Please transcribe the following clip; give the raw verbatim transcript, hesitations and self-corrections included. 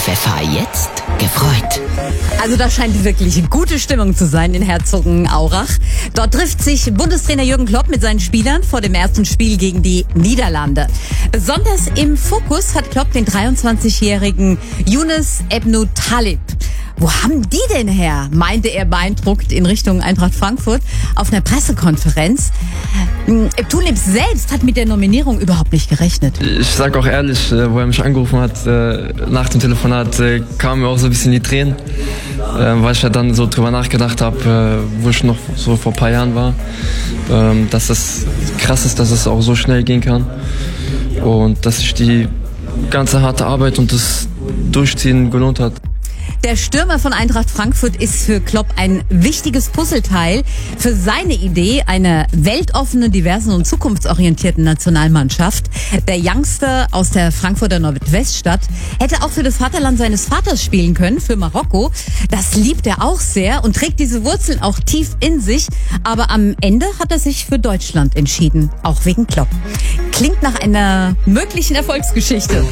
Pfeffer jetzt gefreut. Also da scheint wirklich gute Stimmung zu sein in Herzogenaurach. Dort trifft sich Bundestrainer Jürgen Klopp mit seinen Spielern vor dem ersten Spiel gegen die Niederlande. Besonders im Fokus hat Klopp den dreiundzwanzigjährigen Younes Ebnou Talib. Wo haben die denn her? Meinte er beeindruckt in Richtung Eintracht Frankfurt auf einer Pressekonferenz. Talib selbst hat mit der Nominierung überhaupt nicht gerechnet. Ich sag auch ehrlich, wo er mich angerufen hat, nach dem Telefonat kamen mir auch so ein bisschen die Tränen, weil ich ja dann so drüber nachgedacht habe, wo ich noch so vor ein paar Jahren war, dass das krass ist, dass es auch so schnell gehen kann und dass sich die ganze harte Arbeit und das Durchziehen gelohnt hat. Der Stürmer von Eintracht Frankfurt ist für Klopp ein wichtiges Puzzleteil für seine Idee einer weltoffenen, diversen und zukunftsorientierten Nationalmannschaft. Der Youngster aus der Frankfurter Nordweststadt hätte auch für das Vaterland seines Vaters spielen können, für Marokko. Das liebt er auch sehr und trägt diese Wurzeln auch tief in sich. Aber am Ende hat er sich für Deutschland entschieden, auch wegen Klopp. Klingt nach einer möglichen Erfolgsgeschichte.